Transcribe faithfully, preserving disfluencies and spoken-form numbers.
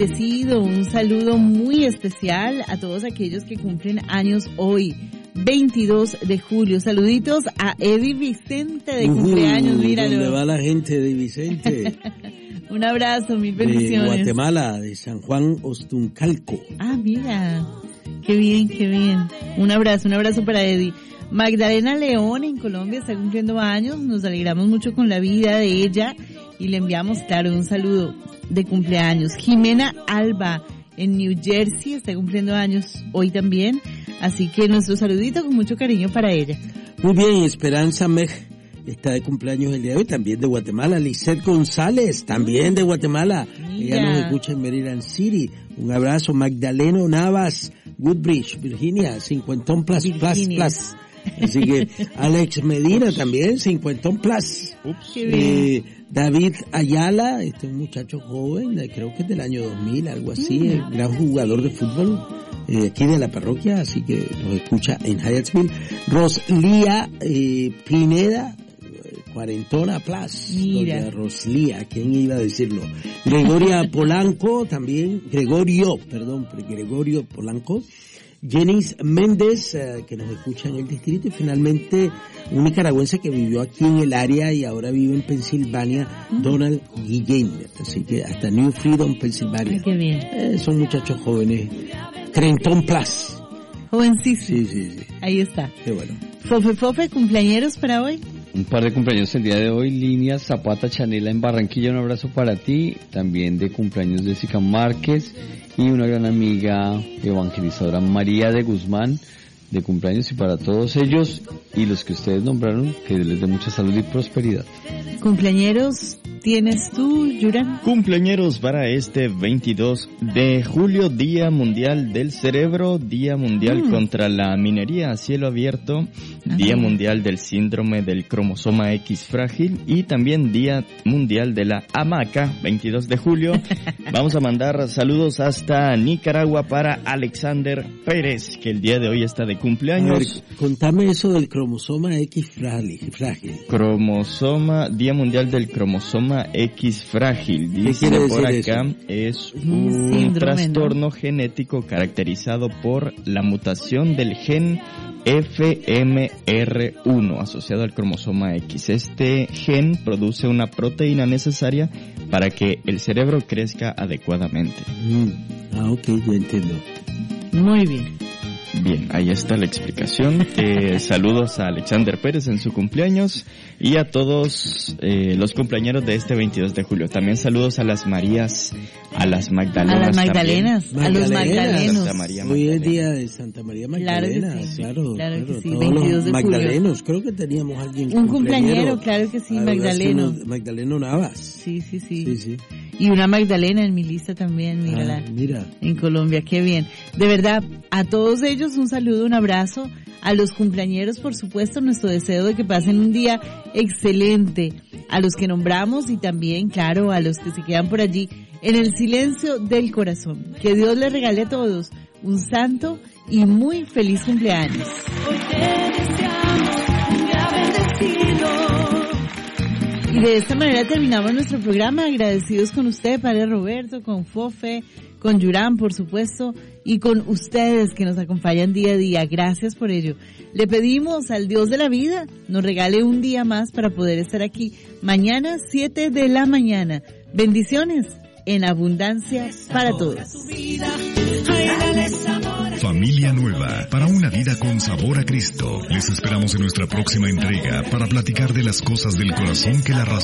Un saludo muy especial a todos aquellos que cumplen años hoy, veintidós de julio. Saluditos a Eddie Vicente de uh, cumpleaños, míralo. ¿Dónde va la gente de Vicente? Un abrazo, mil bendiciones. De Guatemala, de San Juan Ostuncalco. Ah, mira, qué bien, qué bien. Un abrazo, un abrazo para Eddie. Magdalena León en Colombia está cumpliendo años, nos alegramos mucho con la vida de ella y le enviamos, claro, un saludo de cumpleaños. Jimena Alba en New Jersey está cumpliendo años hoy también, así que nuestro saludito con mucho cariño para ella. Muy bien, Esperanza Meg está de cumpleaños el día de hoy, también de Guatemala. Lisette González, también de Guatemala. Mira. Ella nos escucha en Maryland City. Un abrazo. Magdaleno Navas, Woodbridge, Virginia, cincuentón plus, plus, plus. Así que Alex Medina también, cincuentón plus. Ups, eh, David Ayala, este es un muchacho joven, creo que es del año dos mil, algo así, mm. el gran jugador de fútbol eh, aquí de la parroquia, así que nos escucha en Hyattsville. Roslía eh, Pineda, cuarentona plus. Mira. Roslía, ¿quién iba a decirlo? Gregoria Polanco, también, Gregorio, perdón, Gregorio Polanco. Jenis Méndez, uh, que nos escucha en el distrito, y finalmente un nicaragüense que vivió aquí en el área y ahora vive en Pensilvania, uh-huh. Donald Guillén, así que hasta New Freedom, Pensilvania. Ay, qué bien. Eh, son muchachos jóvenes, trentón plus. Jovencísimo. Sí, sí, sí. Ahí está. Qué bueno. Fofe, Fofe, ¿cumpleañeros para hoy? Un par de cumpleaños el día de hoy. Línea Zapata Chanela en Barranquilla, un abrazo para ti. También de cumpleaños Jessica Márquez y una gran amiga evangelizadora María de Guzmán de cumpleaños, y para todos ellos y los que ustedes nombraron, que les dé mucha salud y prosperidad. ¿Cumpleañeros tienes tú, Yuran? Cumpleañeros para este veintidós de julio, Día Mundial del Cerebro, Día Mundial mm. contra la Minería a Cielo Abierto, Ajá. Día Mundial del Síndrome del Cromosoma X Frágil y también Día Mundial de la Hamaca, veintidós de julio. Vamos a mandar saludos hasta Nicaragua para Alexander Pérez, que el día de hoy está de cumpleaños. A ver, contame eso del cromosoma X frágil. frágil. Cromosoma, Día Mundial del Cromosoma X Frágil. Dice por acá, eso? Es un Síndrome, trastorno ¿no? genético caracterizado por la mutación del gen F M R uno asociado al cromosoma X. Este gen produce una proteína necesaria para que el cerebro crezca adecuadamente. Mm. Ah, ok, yo entiendo. Muy bien. Bien, ahí está la explicación. Eh, saludos a Alexander Pérez en su cumpleaños y a todos eh, los cumpleaños de este veintidós de julio. También saludos a las Marías, a las Magdalenas. A las Magdalenas, también. a los Magdalenos. Santa María Hoy es día de Santa María Magdalena. Claro que sí, claro, claro claro, que sí, todos veintidós de julio. Magdalenos, creo que teníamos alguien un cumpleañero, claro que sí, Magdaleno. Magdaleno Navas. Sí, sí, sí, sí, sí. Y una Magdalena en mi lista también, mírala. Ah, mira. En Colombia, qué bien. De verdad, a todos ellos un saludo, un abrazo. A los cumpleañeros, por supuesto, nuestro deseo de que pasen un día excelente. A los que nombramos y también, claro, a los que se quedan por allí en el silencio del corazón. Que Dios les regale a todos un santo y muy feliz cumpleaños. Y de esta manera terminamos nuestro programa, agradecidos con usted, Padre Roberto, con Fofe, con Yuran, por supuesto, y con ustedes que nos acompañan día a día. Gracias por ello. Le pedimos al Dios de la vida nos regale un día más para poder estar aquí mañana, siete de la mañana. Bendiciones en abundancia para todos. Familia nueva, para una vida con sabor a Cristo. Les esperamos en nuestra próxima entrega para platicar de las cosas del corazón que la razón